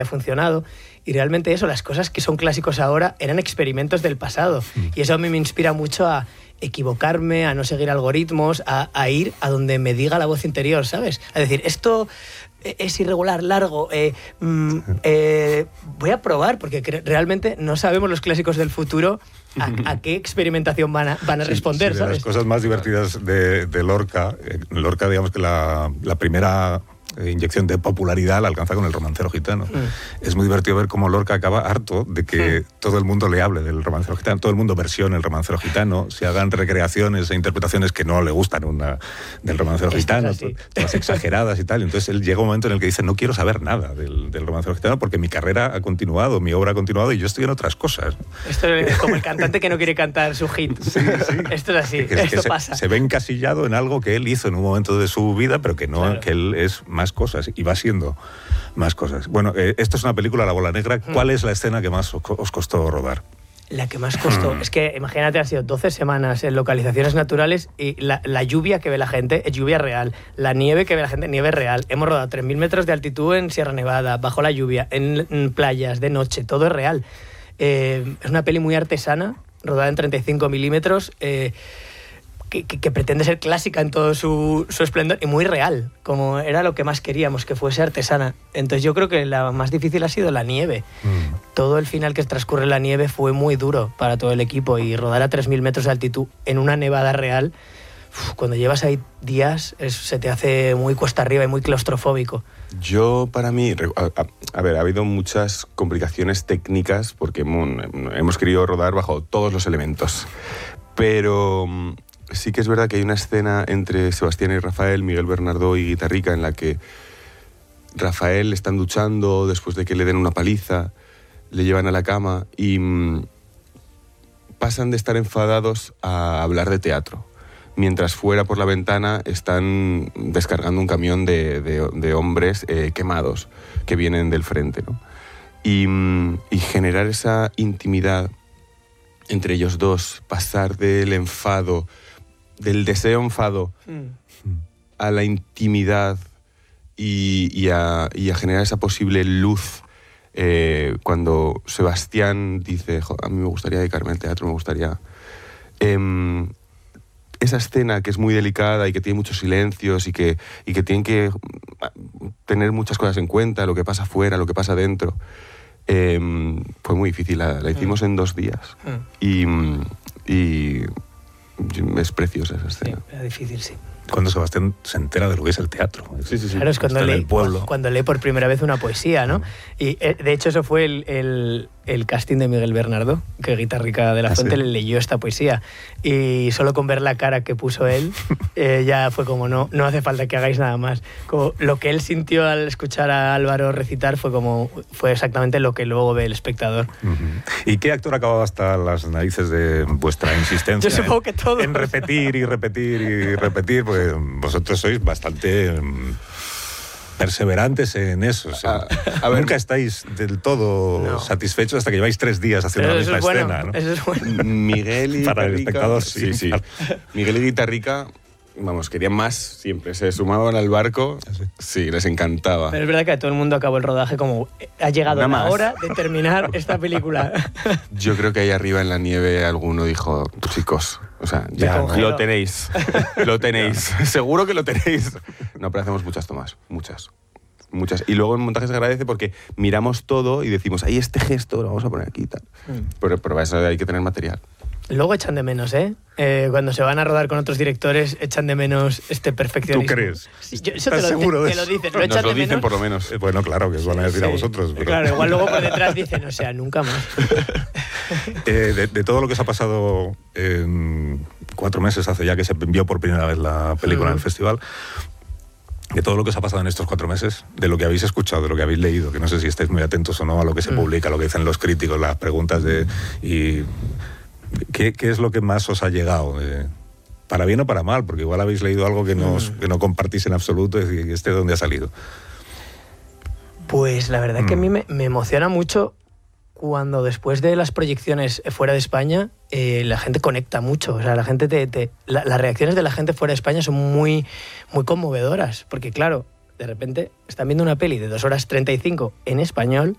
funcionado, y realmente eso, las cosas que son clásicos ahora eran experimentos del pasado, y eso a mí me inspira mucho a equivocarme, a no seguir algoritmos, a ir a donde me diga la voz interior, ¿sabes? A decir, esto es irregular, largo, voy a probar, porque realmente no sabemos los clásicos del futuro a qué experimentación van a responder, sí, ¿sabes? Las cosas más divertidas de Lorca, digamos que la primera inyección de popularidad la alcanza con El romancero gitano. Es muy divertido ver cómo Lorca acaba harto de que todo el mundo le hable del romancero gitano, todo el mundo versione El romancero gitano, se hagan recreaciones e interpretaciones que no le gustan del romancero gitano, todas exageradas y tal. Entonces él llega un momento en el que dice, no quiero saber nada del romancero gitano porque mi carrera ha continuado, mi obra ha continuado y yo estoy en otras cosas. Esto es como el cantante que no quiere cantar su hit. Sí. Esto es así, esto pasa. Se ve encasillado en algo que él hizo en un momento de su vida, pero que no, claro, que él es más cosas y va siendo más cosas. Bueno, esto es una película, La bola negra. ¿Cuál es la escena que más os costó rodar? La que más costó. Es que, imagínate, han sido 12 semanas en localizaciones naturales y la lluvia que ve la gente es lluvia real. La nieve que ve la gente, nieve real. Hemos rodado 3.000 metros de altitud en Sierra Nevada, bajo la lluvia, en playas, de noche, todo es real. Es una peli muy artesana, rodada en 35 milímetros, que pretende ser clásica en todo su esplendor y muy real, como era lo que más queríamos, que fuese artesana. Entonces yo creo que la más difícil ha sido la nieve. Todo el final que transcurre en la nieve fue muy duro para todo el equipo, y rodar a 3.000 metros de altitud en una nevada real, cuando llevas ahí días, se te hace muy cuesta arriba y muy claustrofóbico. Yo, para mí, a ver, ha habido muchas complicaciones técnicas porque hemos querido rodar bajo todos los elementos, pero sí que es verdad que hay una escena entre Sebastián y Rafael, Miguel Bernardó y Guitarrica, en la que Rafael están duchando después de que le den una paliza, le llevan a la cama y pasan de estar enfadados a hablar de teatro, mientras fuera por la ventana están descargando un camión de hombres quemados que vienen del frente, ¿no? Y generar esa intimidad entre ellos dos, pasar del enfado, del deseo enfado a la intimidad y a generar esa posible luz. Cuando Sebastián dice, a mí me gustaría dedicarme al teatro, me gustaría... esa escena que es muy delicada y que tiene muchos silencios y que tienen que tener muchas cosas en cuenta, lo que pasa afuera, lo que pasa dentro, fue muy difícil. La hicimos en 2 días y es preciosa esa escena. Sí, era difícil, sí. Cuando Sebastián se entera de lo que es el teatro. Sí. Claro, es cuando lee por primera vez una poesía, ¿no? Y de hecho eso fue el casting de Miguel Bernardo, que Guitarrica de la Fuente le leyó esta poesía. Y solo con ver la cara que puso él, ya fue como, no hace falta que hagáis nada más. Como lo que él sintió al escuchar a Álvaro recitar fue exactamente lo que luego ve el espectador. ¿Y qué actor acababa hasta las narices de vuestra insistencia? Yo supongo que todos. En repetir y repetir y repetir, porque vosotros sois bastante perseverantes en eso. O sea, nunca estáis del todo satisfechos hasta que lleváis 3 días haciendo la misma escena, ¿no? Eso es bueno. Miguel y para el Guitarrica, espectador, sí. Miguel y Guitarrica, vamos, querían más siempre. Se sumaban al barco, sí, les encantaba. Pero es verdad que a todo el mundo acabó el rodaje como ha llegado la hora de terminar esta película. Yo creo que ahí arriba en la nieve alguno dijo, chicos, o sea, ya lo tenéis, seguro que lo tenéis. No, pero hacemos muchas tomas, muchas. Y luego en montaje se agradece porque miramos todo y decimos, ay, este gesto lo vamos a poner aquí y tal. Pero para eso hay que tener material. Luego echan de menos, cuando se van a rodar con otros directores, echan de menos este perfeccionismo. ¿Tú crees? Sí, eso ¿Estás seguro de eso? Te lo dicen, Nos lo dicen menos. por lo menos. Bueno, claro, que os van a decir a vosotros. Pero... Claro, igual luego por detrás dicen, o sea, nunca más. De todo lo que se ha pasado en 4 meses, hace ya que se envió por primera vez la película en el festival, de todo lo que se ha pasado en estos 4 meses, de lo que habéis escuchado, de lo que habéis leído, que no sé si estáis muy atentos o no a lo que se publica, a lo que dicen los críticos, las preguntas ¿Qué es lo que más os ha llegado? Para bien o para mal, porque igual habéis leído algo que no compartís en absoluto, y ¿de dónde ha salido? Pues la verdad que a mí me emociona mucho cuando después de las proyecciones fuera de España, la gente conecta mucho. O sea, la gente las reacciones de la gente fuera de España son muy, muy conmovedoras, porque claro, de repente están viendo una peli de 2 horas 35 en español